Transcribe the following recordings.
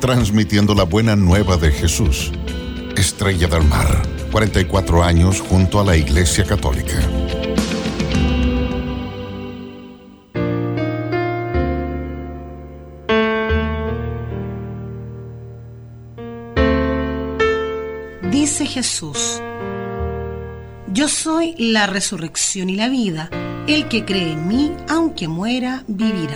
transmitiendo la buena nueva de Jesús. Estrella del Mar, 44 años junto a la Iglesia Católica. Dice Jesús: yo soy la resurrección y la vida. El que cree en mí, aunque muera, vivirá.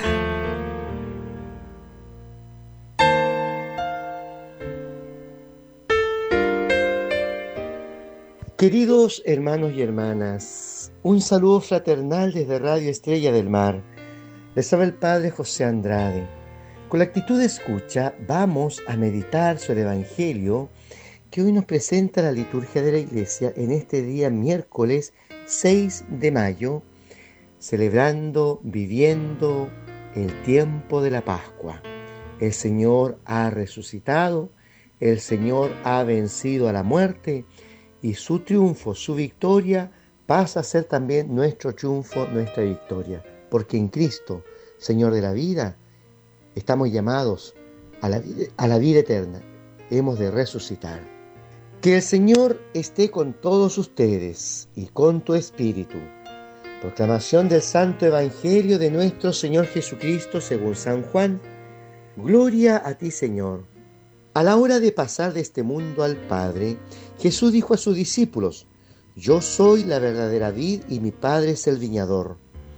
Queridos hermanos y hermanas, un saludo fraternal desde Radio Estrella del Mar. Les habla el Padre José Andrade. Con la actitud de escucha vamos a meditar sobre el Evangelio que hoy nos presenta la liturgia de la Iglesia en este día miércoles 6 de mayo, celebrando, viviendo el tiempo de la Pascua. El Señor ha resucitado, el Señor ha vencido a la muerte y su triunfo, su victoria, pasa a ser también nuestro triunfo, nuestra victoria. Porque en Cristo, Señor de la vida, estamos llamados a la vida eterna. Hemos de resucitar. Que el Señor esté con todos ustedes y con tu espíritu. Proclamación del Santo Evangelio de nuestro Señor Jesucristo según San Juan. Gloria a ti, Señor. A la hora de pasar de este mundo al Padre, Jesús dijo a sus discípulos: yo soy la verdadera vid y mi Padre es el viñador.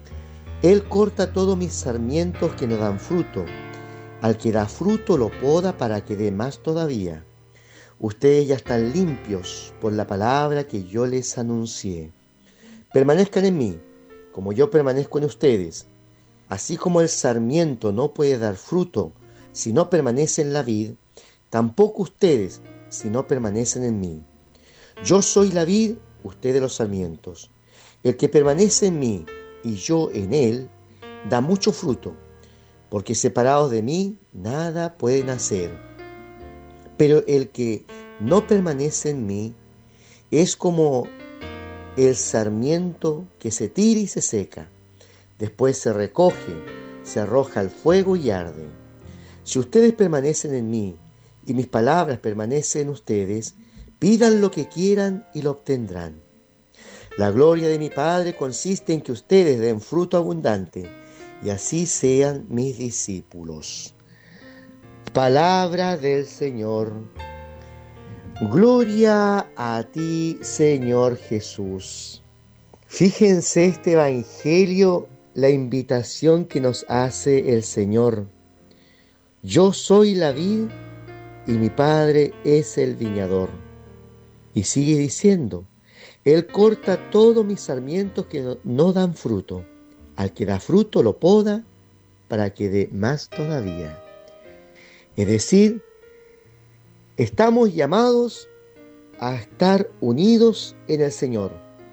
Él corta todos mis sarmientos que no dan fruto. Al que da fruto lo poda para que dé más todavía. Ustedes ya están limpios por la palabra que yo les anuncié. Permanezcan en mí, como yo permanezco en ustedes. Así como el sarmiento no puede dar fruto si no permanece en la vid, tampoco ustedes si no permanecen en mí. Yo soy la vid, ustedes los sarmientos. El que permanece en mí y yo en él, da mucho fruto, porque separados de mí nada pueden hacer. Pero el que no permanece en mí es como el sarmiento que se tira y se seca. Después se recoge, se arroja al fuego y arde. Si ustedes permanecen en mí y mis palabras permanecen en ustedes, pidan lo que quieran y lo obtendrán. La gloria de mi Padre consiste en que ustedes den fruto abundante y así sean mis discípulos. Palabra del Señor. Gloria a ti, Señor Jesús. Fíjense este Evangelio, la invitación que nos hace el Señor. Yo soy la vid y mi Padre es el viñador. Y sigue diciendo: Él corta todos mis sarmientos que no dan fruto. Al que da fruto lo poda para que dé más todavía. Es decir, estamos llamados a estar unidos en el Señor.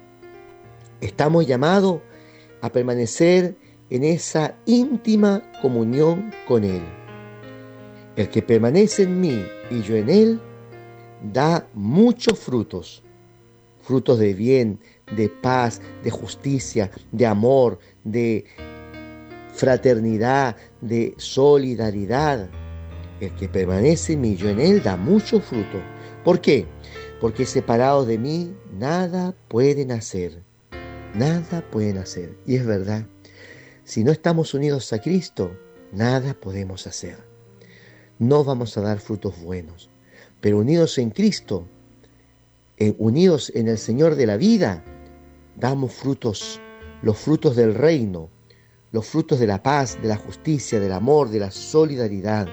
Estamos llamados a permanecer en esa íntima comunión con Él. El que permanece en mí y yo en Él, da muchos frutos. Frutos de bien, de paz, de justicia, de amor, de fraternidad, de solidaridad. El que permanece en mí y yo en él da mucho fruto. ¿Por qué? Porque separados de mí nada pueden hacer. Nada pueden hacer. Y es verdad. Si no estamos unidos a Cristo, nada podemos hacer. No vamos a dar frutos buenos. Pero unidos en Cristo, unidos en el Señor de la vida, damos frutos, los frutos del reino, los frutos de la paz, de la justicia, del amor, de la solidaridad.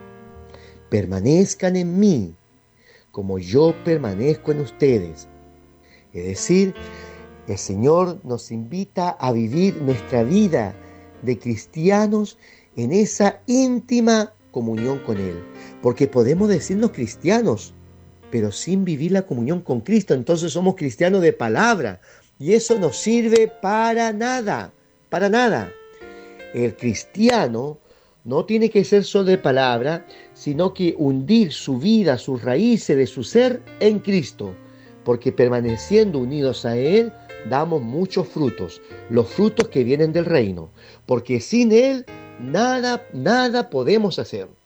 Permanezcan en mí, como yo permanezco en ustedes. Es decir, el Señor nos invita a vivir nuestra vida de cristianos en esa íntima comunión con Él. Porque podemos decirnos cristianos, pero sin vivir la comunión con Cristo. Entonces somos cristianos de palabra. Y eso no sirve para nada, para nada. El cristiano no tiene que ser solo de palabra, sino que hundir su vida, sus raíces de su ser en Cristo. Porque permaneciendo unidos a Él, damos muchos frutos, los frutos que vienen del reino. Porque sin Él, nada podemos hacer.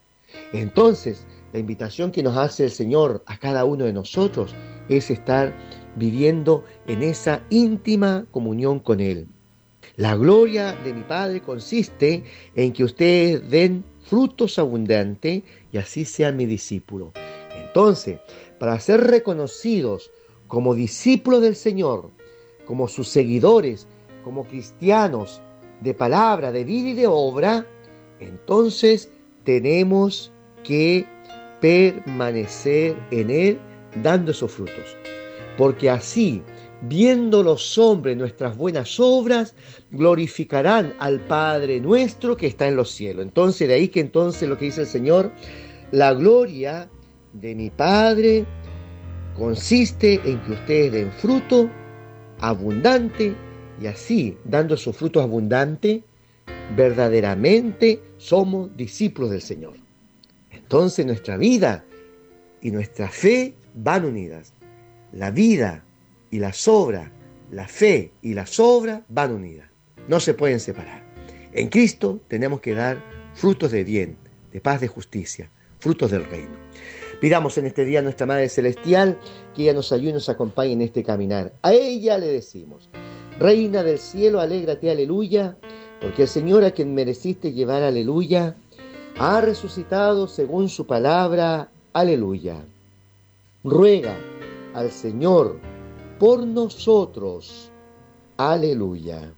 Entonces, la invitación que nos hace el Señor a cada uno de nosotros es estar viviendo en esa íntima comunión con Él. La gloria de mi Padre consiste en que ustedes den frutos abundantes y así sean mi discípulo. Entonces, para ser reconocidos como discípulos del Señor, como sus seguidores, como cristianos de palabra, de vida y de obra, entonces tenemos que permanecer en Él dando esos frutos. Porque así, viendo los hombres nuestras buenas obras, glorificarán al Padre nuestro que está en los cielos. Entonces, de ahí que entonces lo que dice el Señor, la gloria de mi Padre consiste en que ustedes den fruto abundante y así, dando esos frutos abundantes, verdaderamente somos discípulos del Señor. Entonces nuestra vida y nuestra fe van unidas. La vida y las obras, la fe y las obras van unidas. No se pueden separar. En Cristo tenemos que dar frutos de bien, de paz, de justicia, frutos del reino. Pidamos en este día a nuestra Madre Celestial que ella nos ayude y nos acompañe en este caminar. A ella le decimos, Reina del cielo, alégrate, aleluya, porque el Señor a quien mereciste llevar, aleluya, ha resucitado según su palabra, aleluya. Ruega al Señor por nosotros, aleluya.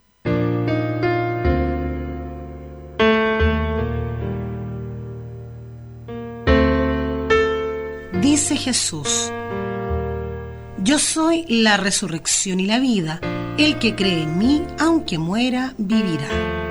Dice Jesús, yo soy la resurrección y la vida, el que cree en mí, aunque muera, vivirá.